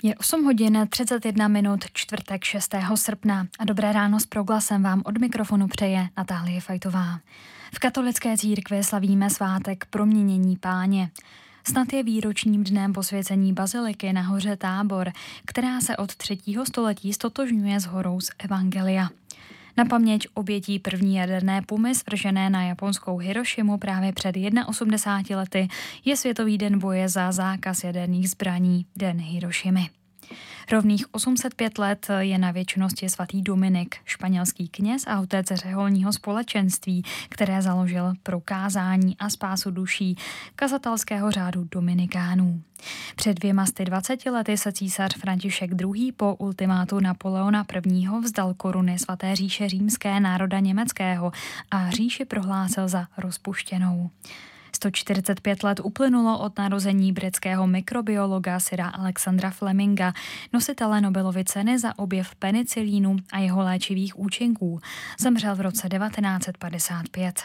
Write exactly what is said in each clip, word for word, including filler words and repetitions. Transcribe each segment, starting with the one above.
Je osm hodin třicet jedna minut, čtvrtek šestého srpna a dobré ráno s Proglasem vám od mikrofonu přeje Natálie Fajtová. V katolické církvi slavíme svátek Proměnění Páně. Snad je výročním dnem posvěcení baziliky na hoře Tábor, která se od třetího století stotožňuje s horou z Evangelia. Na paměť obětí první jaderné pumy svržené na japonskou Hirošimu právě před osmdesáti jedna lety je Světový den boje za zákaz jaderných zbraní, Den Hirošimy. Rovných osm set pět let je na věčnosti svatý Dominik, španělský kněz a otec řeholního společenství, které založil pro kázání a spásu duší kazatelského řádu Dominikánů. Před dvěma sty dvaceti lety se císař František druhý. po ultimátu Napoleona prvního. vzdal koruny svaté říše římské národa německého a říši prohlásil za rozpuštěnou. sto čtyřicet pět let uplynulo od narození britského mikrobiologa Sira Alexandra Fleminga, nositele Nobelovy ceny za objev penicilínu a jeho léčivých účinků. Zemřel v roce devatenáct set padesát pět.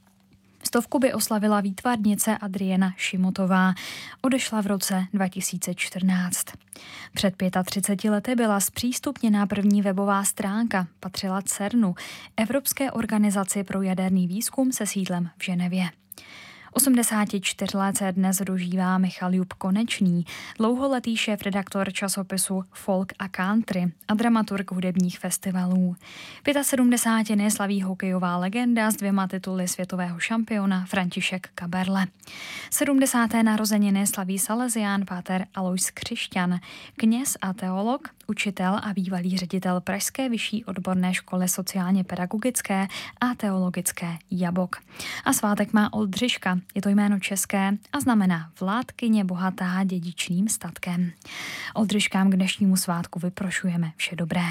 Stovku by oslavila výtvarnice Adriana Šimotová. Odešla v roce dva tisíce čtrnáct. Před třiceti pěti lety byla zpřístupněná první webová stránka, patřila CERNu, Evropské organizaci pro jaderný výzkum se sídlem v Ženevě. osmdesáti čtyř let se dnes dožívá Michal Jub Konečný, dlouholetý šéfredaktor časopisu Folk a Country a dramaturg hudebních festivalů. sedmdesátiny slaví hokejová legenda s dvěma tituly světového šampiona František Kaberle. sedmdesáté narozeniny slaví Salesián páter Alois Křišťan, kněz a teolog, učitel a bývalý ředitel Pražské vyšší odborné školy sociálně pedagogické a teologické Jabok. A svátek má Oldřiška. Je to jméno české a znamená vládkyně bohatá dědičným statkem. Oldřiškám k dnešnímu svátku vyprošujeme vše dobré.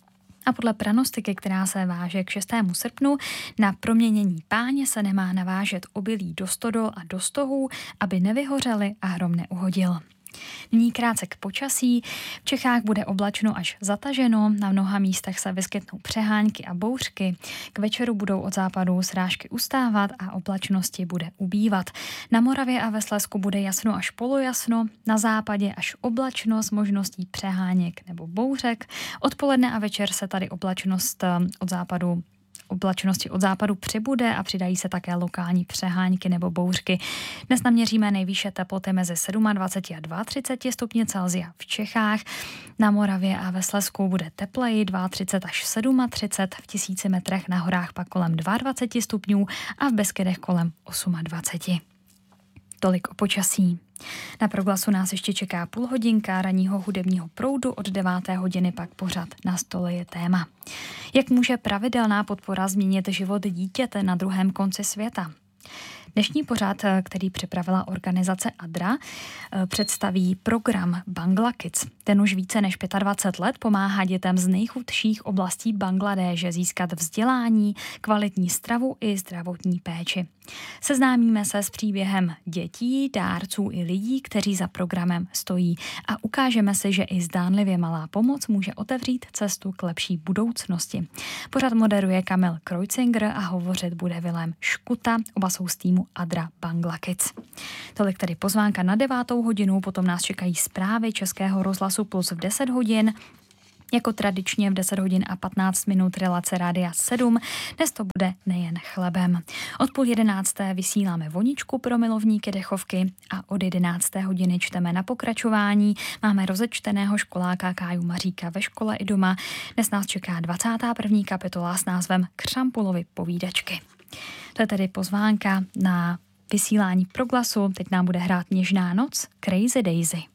A podle pranostiky, která se váže k šestému srpnu, na proměnění Páně se nemá navážet obilí do stodol a do stohů, aby nevyhořely a hrom neuhodil. Nyní krátce k počasí. V Čechách bude oblačno až zataženo, na mnoha místech se vyskytnou přehánky a bouřky. K večeru budou od západu srážky ustávat a oblačnosti bude ubývat. Na Moravě a ve Slezsku bude jasno až polojasno, na západě až oblačno s možností přeháněk nebo bouřek. Odpoledne a večer se tady oblačnost od západu Oblačnosti od západu přibude a přidají se také lokální přehánky nebo bouřky. Dnes naměříme nejvýše teploty mezi dvacet sedm a třicet dva stupně Celsia v Čechách. Na Moravě a ve Slezsku bude tepleji třicet dva až třicet sedm, v tisíci metrech na horách pak kolem dvacet dva stupňů a v Beskydech kolem dvacet osm. Tolik o počasí. Na Proglasu nás ještě čeká půl hodinka ranního hudebního proudu, od deváté hodiny pak pořad Na stole je téma. Jak může pravidelná podpora změnit život dítěte na druhém konci světa? Dnešní pořad, který připravila organizace ADRA, představí program Bangla Kids. Ten už více než dvacet pět let pomáhá dětem z nejchudších oblastí Bangladéše získat vzdělání, kvalitní stravu i zdravotní péči. Seznámíme se s příběhem dětí, dárců i lidí, kteří za programem stojí, a ukážeme si, že i zdánlivě malá pomoc může otevřít cestu k lepší budoucnosti. Pořad moderuje Kamil Kreuzinger a hovořit bude Vilém Škuta, oba jsou z týmu ADRA Bangla Kids. Tolik tedy pozvánka na devátou hodinu, potom nás čekají zprávy Českého rozhlasu Plus v deset hodin, jako tradičně v deset hodin a patnáct minut relace Rádia sedm. Dnes to bude nejen chlebem. Od půl jedenácté vysíláme Voničku pro milovníky dechovky a od jedenácté hodiny čteme Na pokračování. Máme rozečteného školáka Káju Maříka ve škole i doma. Dnes nás čeká dvacátá první kapitola s názvem Křampulovy povídačky. To je tedy pozvánka na vysílání Proglasu. Teď nám bude hrát Něžná noc Crazy Daisy.